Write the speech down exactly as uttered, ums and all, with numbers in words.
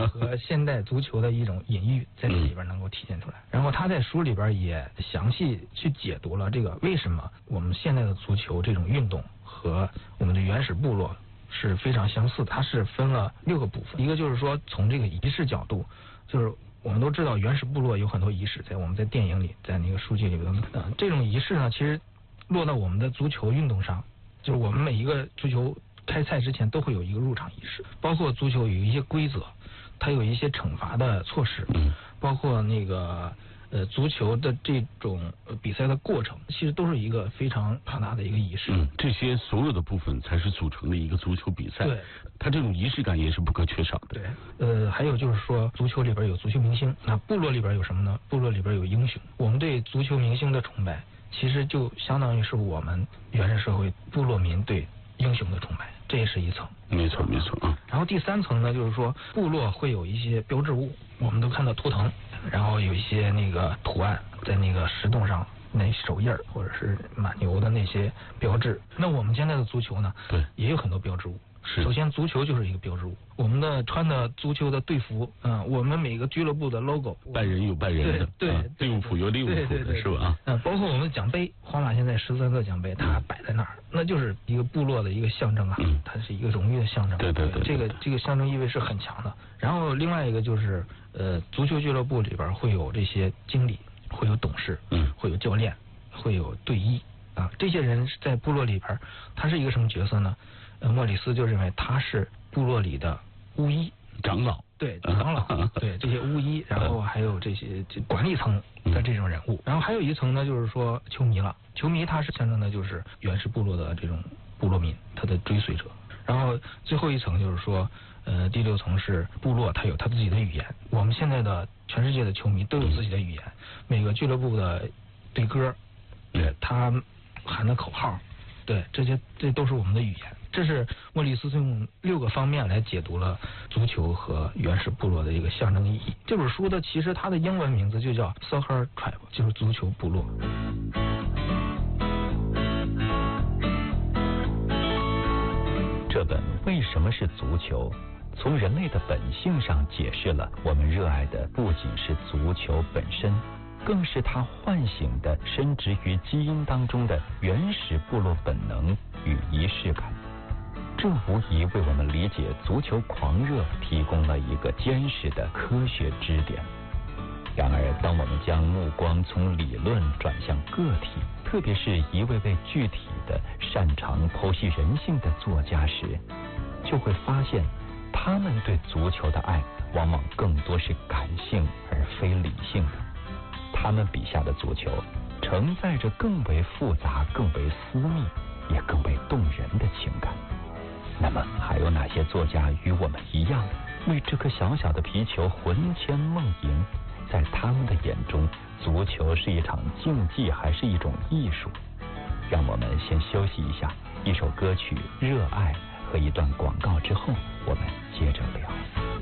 和现代足球的一种隐喻在这里边能够体现出来。然后他在书里边也详细去解读了这个为什么我们现在的足球这种运动和我们的原始部落是非常相似的。它是分了六个部分，一个就是说从这个仪式角度，就是我们都知道原始部落有很多仪式，在我们在电影里，在那个书籍里边，呃，这种仪式呢，其实落到我们的足球运动上，就是我们每一个足球开赛之前都会有一个入场仪式，包括足球有一些规则，它有一些惩罚的措施，包括那个呃足球的这种比赛的过程，其实都是一个非常庞大的一个仪式。 嗯，这些所有的部分才是组成的一个足球比赛。 对， 它这种仪式感也是不可缺少的。 对，呃，还有就是说，足球里边有足球明星，那部落里边有什么呢？部落里边有英雄。我们对足球明星的崇拜，其实就相当于是我们原始社会部落民对英雄的崇拜，这也是一层。 没错，没错啊。 然后第三层呢，就是说部落会有一些标志物，我们都看到图腾，然后有一些那个图案在那个石洞上。那手印儿或者是马牛的那些标志，那我们现在的足球呢， 对， 也有很多标志物。 是， 首先足球就是一个标志物，我们的穿的足球的队服，嗯、呃，我们每个俱乐部的 logo， 拜仁有拜仁的， 对， 啊、利物浦有利物浦的，是吧？ 嗯、呃，包括我们的奖杯，皇马现在十三个奖杯，它摆在那儿，那就是一个部落的一个象征啊，嗯、它是一个荣誉的象征。 对对 对, 对， 这个这个象征意味是很强的。然后另外一个就是，呃，足球俱乐部里边会有这些经理，会有董事， 嗯， 会有教练。会有队医啊，这些人在部落里边，他是一个什么角色呢？呃，莫里斯就认为他是部落里的巫医、 长老， 对，长老，对这些巫医，然后还有这些管理层的这种人物。然后还有一层呢，就是说球迷了。球迷他是象征的就是原始部落的这种部落民，他的追随者。然后最后一层就是说，呃，第六层是部落，他有他自己的语言。我们现在的全世界的球迷都有自己的语言，每个俱乐部的队歌。对，他喊的口号，对，这些这都是我们的语言。这是莫里斯用六个方面来解读了足球和原始部落的一个象征意义。这本书的其实它的英文名字就叫 Soccer Tribe， 就是足球部落。 这本为什么是足球？从人类的本性上解释了我们热爱的不仅是足球本身，更是它唤醒的深植于基因当中的原始部落本能与仪式感。这无疑为我们理解足球狂热提供了一个坚实的科学支点。然而，当我们将目光从理论转向个体，特别是一位位具体的擅长剖析人性的作家时，就会发现他们对足球的爱往往更多是感性而非理性的。他们笔下的足球承载着更为复杂、更为私密，也更为动人的情感。那么，还有哪些作家与我们一样，为这颗小小的皮球魂牵梦萦？在他们的眼中，足球是一场竞技，还是一种艺术？让我们先休息一下，一首歌曲《热爱》和一段广告之后，我们接着聊。